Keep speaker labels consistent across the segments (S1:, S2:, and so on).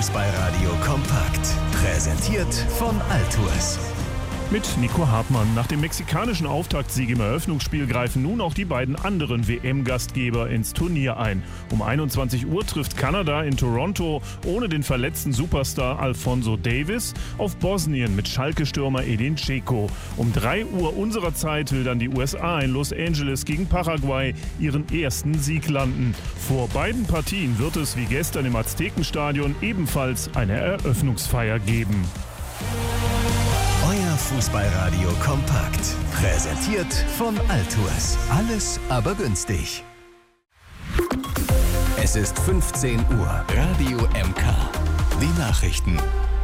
S1: Fußballradio kompakt. Präsentiert von Altours.
S2: Mit Nico Hartmann. Nach dem mexikanischen Auftaktsieg im Eröffnungsspiel greifen nun auch die beiden anderen WM-Gastgeber ins Turnier ein. Um 21 Uhr trifft Kanada in Toronto ohne den verletzten Superstar Alphonso Davies auf Bosnien mit Schalke-Stürmer Edin Dzeko. Um 3 Uhr unserer Zeit will dann die USA in Los Angeles gegen Paraguay ihren ersten Sieg landen. Vor beiden Partien wird es wie gestern im Aztekenstadion ebenfalls eine Eröffnungsfeier geben.
S1: Euer Fußballradio kompakt. Präsentiert von Altours. Alles aber günstig. Es ist 15 Uhr. Radio MK. Die Nachrichten.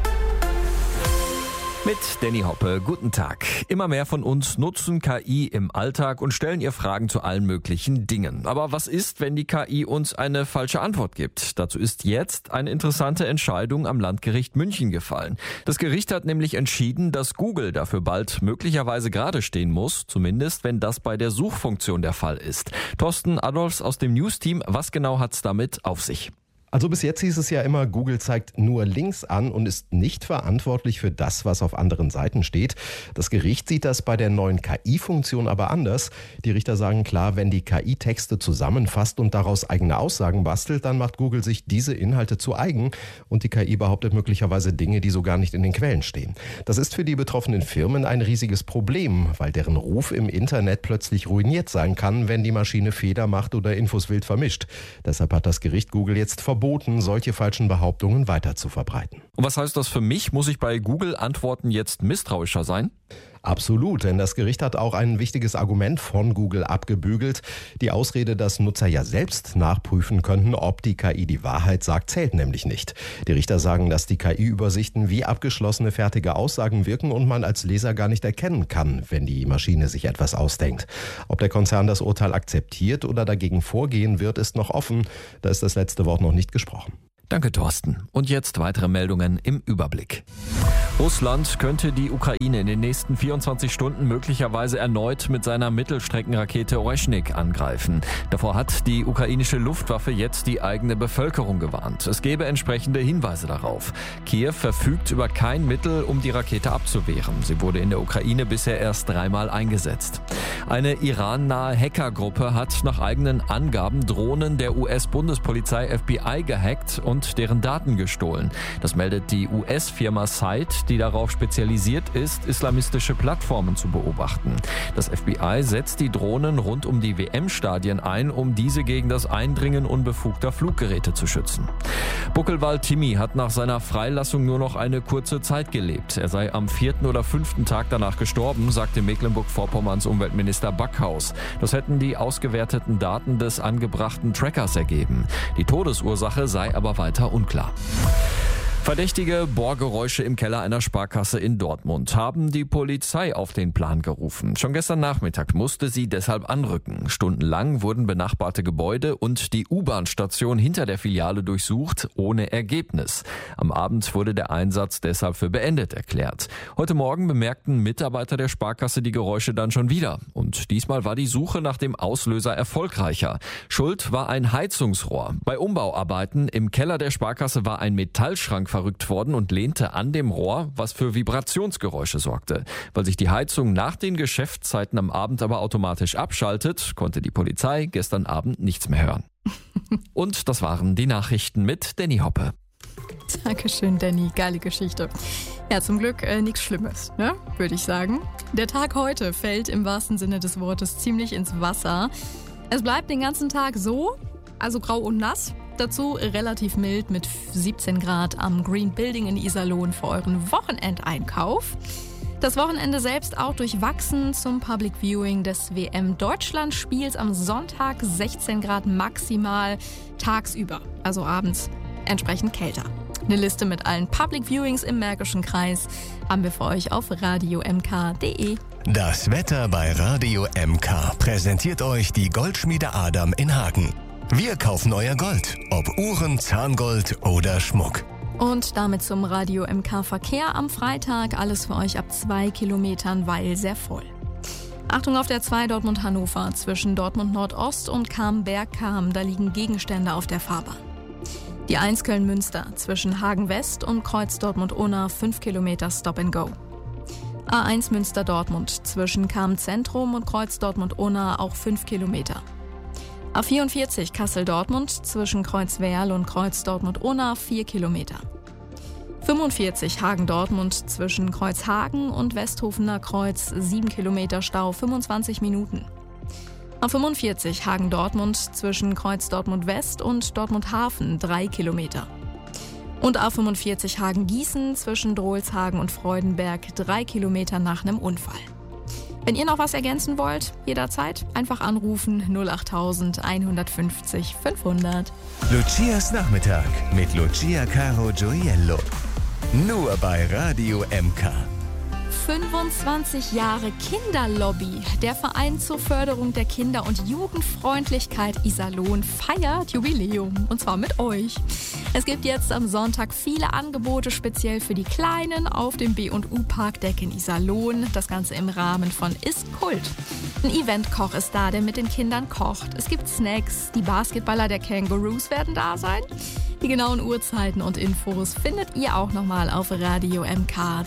S3: Mit Danny Hoppe, guten Tag. Immer mehr von uns nutzen KI im Alltag und stellen ihr Fragen zu allen möglichen Dingen. Aber was ist, wenn die KI uns eine falsche Antwort gibt? Dazu ist jetzt eine interessante Entscheidung am Landgericht München gefallen. Das Gericht hat nämlich entschieden, dass Google dafür bald möglicherweise gerade stehen muss, zumindest wenn das bei der Suchfunktion der Fall ist. Thorsten Adolfs aus dem News-Team, was genau hat's damit auf sich?
S4: Also bis jetzt hieß es ja immer, Google zeigt nur Links an und ist nicht verantwortlich für das, was auf anderen Seiten steht. Das Gericht sieht das bei der neuen KI-Funktion aber anders. Die Richter sagen klar, wenn die KI Texte zusammenfasst und daraus eigene Aussagen bastelt, dann macht Google sich diese Inhalte zu eigen und die KI behauptet möglicherweise Dinge, die so gar nicht in den Quellen stehen. Das ist für die betroffenen Firmen ein riesiges Problem, weil deren Ruf im Internet plötzlich ruiniert sein kann, wenn die Maschine Fehler macht oder Infos wild vermischt. Deshalb hat das Gericht Google jetzt verboten, solche falschen Behauptungen weiter zu verbreiten.
S3: Und was heißt das für mich? Muss ich bei Google-Antworten jetzt misstrauischer sein?
S4: Absolut, denn das Gericht hat auch ein wichtiges Argument von Google abgebügelt. Die Ausrede, dass Nutzer ja selbst nachprüfen könnten, ob die KI die Wahrheit sagt, zählt nämlich nicht. Die Richter sagen, dass die KI-Übersichten wie abgeschlossene fertige Aussagen wirken und man als Leser gar nicht erkennen kann, wenn die Maschine sich etwas ausdenkt. Ob der Konzern das Urteil akzeptiert oder dagegen vorgehen wird, ist noch offen. Da ist das letzte Wort noch nicht gesprochen.
S3: Danke, Thorsten. Und jetzt weitere Meldungen im Überblick. Russland könnte die Ukraine in den nächsten 24 Stunden möglicherweise erneut mit seiner Mittelstreckenrakete Oreshnik angreifen. Davor hat die ukrainische Luftwaffe jetzt die eigene Bevölkerung gewarnt. Es gäbe entsprechende Hinweise darauf. Kiew verfügt über kein Mittel, um die Rakete abzuwehren. Sie wurde in der Ukraine bisher erst 3-mal eingesetzt. Eine irannahe Hackergruppe hat nach eigenen Angaben Drohnen der US-Bundespolizei FBI gehackt und deren Daten gestohlen. Das meldet die US-Firma Sight, die darauf spezialisiert ist, islamistische Plattformen zu beobachten. Das FBI setzt die Drohnen rund um die WM-Stadien ein, um diese gegen das Eindringen unbefugter Fluggeräte zu schützen. Buckelwald Timmy hat nach seiner Freilassung nur noch eine kurze Zeit gelebt. Er sei am 4. oder 5. Tag danach gestorben, sagte Mecklenburg-Vorpommerns Umweltminister Backhaus. Das hätten die ausgewerteten Daten des angebrachten Trackers ergeben. Die Todesursache sei aber weiter unklar. Verdächtige Bohrgeräusche im Keller einer Sparkasse in Dortmund haben die Polizei auf den Plan gerufen. Schon gestern Nachmittag musste sie deshalb anrücken. Stundenlang wurden benachbarte Gebäude und die U-Bahn-Station hinter der Filiale durchsucht, ohne Ergebnis. Am Abend wurde der Einsatz deshalb für beendet erklärt. Heute Morgen bemerkten Mitarbeiter der Sparkasse die Geräusche dann schon wieder. Und diesmal war die Suche nach dem Auslöser erfolgreicher. Schuld war ein Heizungsrohr. Bei Umbauarbeiten im Keller der Sparkasse war ein Metallschrank verrückt worden und lehnte an dem Rohr, was für Vibrationsgeräusche sorgte. Weil sich die Heizung nach den Geschäftszeiten am Abend aber automatisch abschaltet, konnte die Polizei gestern Abend nichts mehr hören. Und das waren die Nachrichten mit Danny Hoppe.
S5: Dankeschön, Danny. Geile Geschichte. Ja, zum Glück nichts Schlimmes, ne? Würde ich sagen. Der Tag heute fällt im wahrsten Sinne des Wortes ziemlich ins Wasser. Es bleibt den ganzen Tag so, also grau und nass. Dazu relativ mild mit 17 Grad am Green Building in Iserlohn für euren Wochenendeinkauf. Das Wochenende selbst auch durchwachsen zum Public Viewing des WM-Deutschland-Spiels am Sonntag 16 Grad maximal tagsüber, also abends entsprechend kälter. Eine Liste mit allen Public Viewings im Märkischen Kreis haben wir für euch auf radiomk.de.
S1: Das Wetter bei Radio MK präsentiert euch die Goldschmiede Adam in Hagen. Wir kaufen euer Gold, ob Uhren, Zahngold oder Schmuck.
S5: Und damit zum Radio MK Verkehr am Freitag. Alles für euch ab 2 Kilometern, weil sehr voll. Achtung auf der 2 Dortmund-Hannover zwischen Dortmund Nordost und Kam-Berg-Kam. Da liegen Gegenstände auf der Fahrbahn. Die 1 Köln-Münster zwischen Hagen West und Kreuz Dortmund-Unna 5 Kilometer Stop and Go. A1 Münster-Dortmund zwischen Cham-Zentrum und Kreuz Dortmund-Unna auch 5 Kilometer. A44 Kassel-Dortmund zwischen Kreuz Werl und Kreuz Dortmund-Unna 4 Kilometer. 45 Hagen-Dortmund zwischen Kreuz Hagen und Westhofener Kreuz 7 Kilometer Stau 25 Minuten. A45 Hagen-Dortmund zwischen Kreuz Dortmund-West und Dortmund-Hafen 3 Kilometer. Und A45 Hagen-Gießen zwischen Drolshagen und Freudenberg 3 Kilometer nach einem Unfall. Wenn ihr noch was ergänzen wollt, jederzeit einfach anrufen 08000 150 500.
S1: Lucias Nachmittag mit Lucia Caro Gioiello. Nur bei Radio MK.
S5: 25 Jahre Kinderlobby. Der Verein zur Förderung der Kinder- und Jugendfreundlichkeit Iserlohn feiert Jubiläum. Und zwar mit euch. Es gibt jetzt am Sonntag viele Angebote, speziell für die Kleinen, auf dem B&U-Parkdeck in Iserlohn. Das Ganze im Rahmen von Ist Kult. Ein Eventkoch ist da, der mit den Kindern kocht. Es gibt Snacks, die Basketballer der Kangaroos werden da sein. Die genauen Uhrzeiten und Infos findet ihr auch nochmal auf radiomk.de.